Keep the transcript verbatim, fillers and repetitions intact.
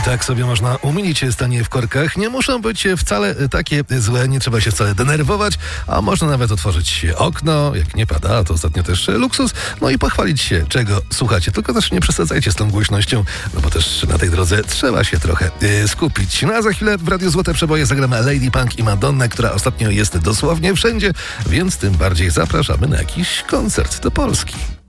tak sobie można umilić stanie w korkach. Nie muszą być wcale takie złe, nie trzeba się wcale denerwować, a można nawet otworzyć okno, jak nie pada, to ostatnio też luksus, no i pochwalić się, czego słuchacie. Tylko też nie przesadzajcie z tą głośnością, no bo też na tej drodze trzeba się trochę yy, skupić. No a za chwilę w Radiu Złote Przeboje zagramy Lady Punk i Madonnę, która ostatnio jest dosłownie wszędzie, więc tym bardziej zapraszamy na jakiś koncert do Polski.